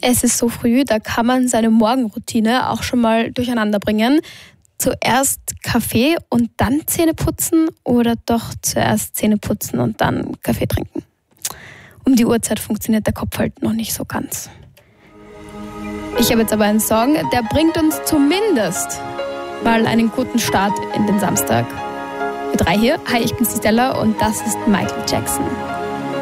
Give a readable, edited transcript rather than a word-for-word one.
Es ist so früh, da kann man seine Morgenroutine auch schon mal durcheinander bringen. Zuerst Kaffee und dann Zähne putzen oder doch zuerst Zähne putzen und dann Kaffee trinken? Um die Uhrzeit funktioniert der Kopf halt noch nicht so ganz. Ich habe jetzt aber einen Song, der bringt uns zumindest mal einen guten Start in den Samstag. Für 3 hier. Hi, ich bin Stella und das ist Michael Jackson.